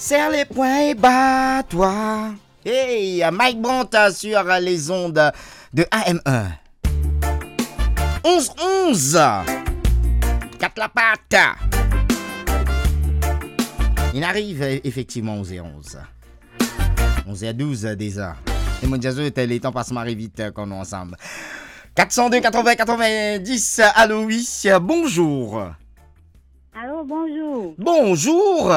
Serre les poings et bats-toi. Hey, Mike Brandt sur les ondes de AM1. 11-11. 4 la patte. Il arrive effectivement 11-11. 11-12 déjà. Et mon Dieu, les temps passent marrer vite quand on est ensemble. 402 80 90. Allô, oui. Bonjour. Allô, bonjour. Bonjour.